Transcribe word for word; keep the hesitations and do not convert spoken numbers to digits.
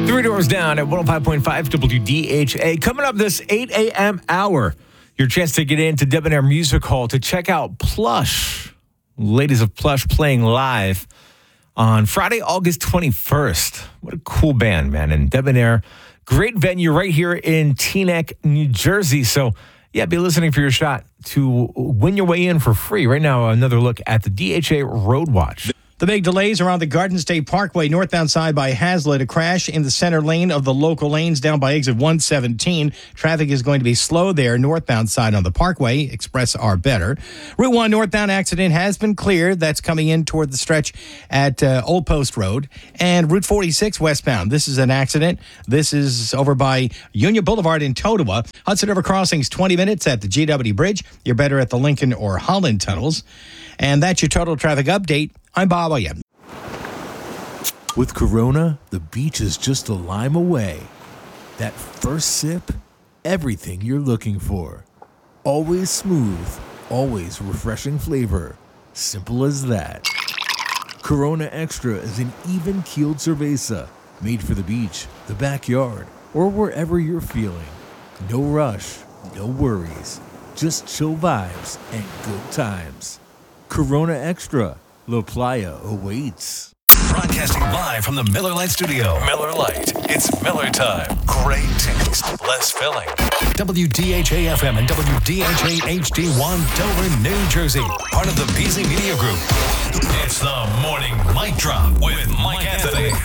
Three doors down at one oh five point five W D H A. Coming up this eight a.m. hour, your chance to get into Debonair Music Hall to check out Plush. Ladies of Plush playing live on Friday, August twenty-first. What a cool band, man. And Debonair, great venue right here in Teaneck, New Jersey. So, yeah, be listening for your shot to win your way in for free. Right now, another look at the D H A Road Watch. The big delays around the Garden State Parkway northbound side by Hazlitt. A crash in the center lane of the local lanes down by exit one seventeen. Traffic is going to be slow there northbound side on the Parkway. Express are better. Route one northbound accident has been cleared. That's coming in toward the stretch at uh, Old Post Road. And Route forty-six westbound. This is an accident. This is over by Union Boulevard in Totowa. Hudson River Crossings, twenty minutes at the G W Bridge. You're better at the Lincoln or Holland tunnels. And that's your total traffic update. I'm Bob Williams. With Corona, the beach is just a lime away. That first sip, everything you're looking for. Always smooth, always refreshing flavor. Simple as that. Corona Extra is an even-keeled cerveza, made for the beach, the backyard, or wherever you're feeling. No rush, no worries, just chill vibes and good times. Corona Extra. La Playa awaits. Broadcasting live from the Miller Lite studio. Miller Lite. It's Miller time. Great taste. Less filling. W D H A F M and W D H A H D one Dover, New Jersey. Part of the Beasley Media Group. It's the Morning Mic Drop with Mike Anthony.